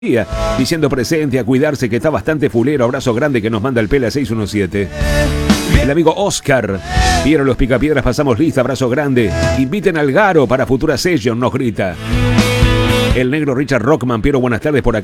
diciendo presente, a cuidarse, que está bastante fulero. Abrazo grande que nos manda el Pela 617. El amigo Oscar. Vieron los picapiedras, pasamos lista, abrazo grande. Inviten al Garo para futura session, nos grita. El negro Richard Rockman, Piero, buenas tardes por acá.